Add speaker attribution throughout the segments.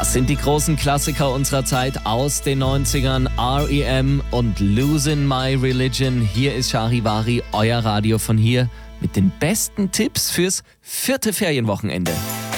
Speaker 1: Das sind die großen Klassiker unserer Zeit aus den 90ern. R.E.M. und Losing My Religion. Hier ist Charivari, euer Radio von hier, mit den besten Tipps fürs 4. Ferienwochenende.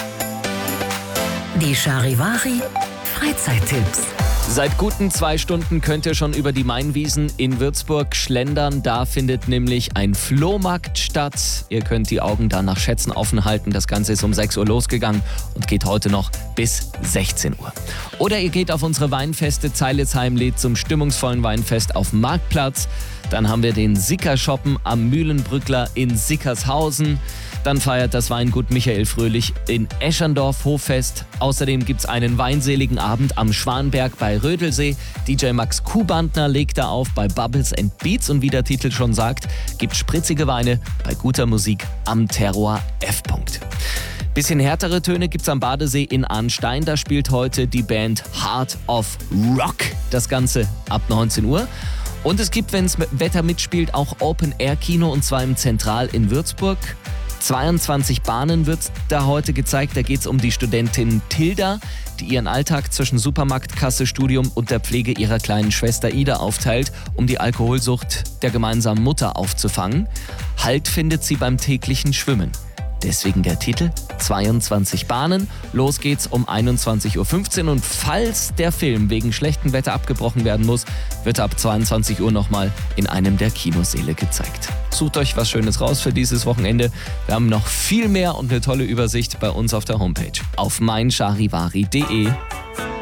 Speaker 2: Die Charivari Freizeittipps.
Speaker 1: Seit guten 2 Stunden könnt ihr schon über die Mainwiesen in Würzburg schlendern. Da findet nämlich ein Flohmarkt statt. Ihr könnt die Augen da nach Schätzen offen halten. Das Ganze ist um 6 Uhr losgegangen und geht heute noch bis 16 Uhr. Oder ihr geht auf unsere Weinfeste. Zeilitzheim lädt zum stimmungsvollen Weinfest auf dem Marktplatz. Dann haben wir den Sicker-Shoppen am Mühlenbrückler in Sickershausen. Dann feiert das Weingut Michael Fröhlich in Escherndorf Hoffest. Außerdem gibt's einen weinseligen Abend am Schwanberg bei Rödelsee. DJ Max Kuhbandner legt da auf bei Bubbles and Beats. Und wie der Titel schon sagt, gibt spritzige Weine bei guter Musik am Terroir F. Bisschen härtere Töne gibt's am Badesee in Arnstein. Da spielt heute die Band Heart of Rock. Das Ganze ab 19 Uhr. Und es gibt, wenn's Wetter mitspielt, auch Open-Air-Kino, und zwar im Zentral in Würzburg. 22 Bahnen wird da heute gezeigt. Da geht es um die Studentin Tilda, die ihren Alltag zwischen Supermarktkasse, Studium und der Pflege ihrer kleinen Schwester Ida aufteilt, um die Alkoholsucht der gemeinsamen Mutter aufzufangen. Halt findet sie beim täglichen Schwimmen. Deswegen der Titel 22 Bahnen. Los geht's um 21.15 Uhr. Und falls der Film wegen schlechtem Wetter abgebrochen werden muss, wird er ab 22 Uhr nochmal in einem der Kinosäle gezeigt. Sucht euch was Schönes raus für dieses Wochenende. Wir haben noch viel mehr und eine tolle Übersicht bei uns auf der Homepage auf meincharivari.de.